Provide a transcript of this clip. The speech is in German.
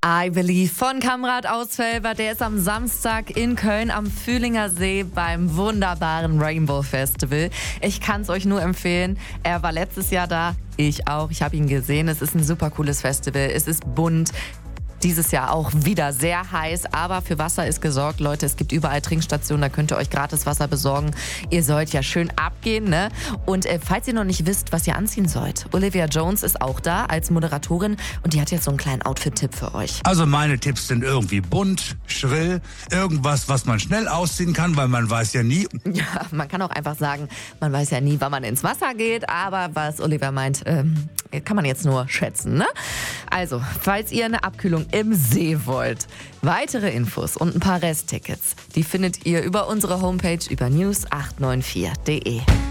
I Believe von Kamrat Ausfelber. Der ist am Samstag in Köln am Fühlinger See beim wunderbaren Rainbow Festival. Ich kann es euch nur empfehlen. Er war letztes Jahr da, ich auch. Ich habe ihn gesehen. Es ist ein super cooles Festival. Es ist bunt. Dieses Jahr auch wieder sehr heiß, aber für Wasser ist gesorgt, Leute. Es gibt überall Trinkstationen, da könnt ihr euch gratis Wasser besorgen. Ihr sollt ja schön abgehen, ne? Und falls ihr noch nicht wisst, was ihr anziehen sollt, Olivia Jones ist auch da als Moderatorin und die hat jetzt so einen kleinen Outfit-Tipp für euch. Also meine Tipps sind irgendwie bunt, schrill, irgendwas, was man schnell ausziehen kann, weil man weiß ja nie. Ja, man kann auch einfach sagen, man weiß ja nie, wann man ins Wasser geht, aber was Olivia meint, kann man jetzt nur schätzen, ne? Also, falls ihr eine Abkühlung im See wollt, weitere Infos und ein paar Resttickets, die findet ihr über unsere Homepage über news894.de.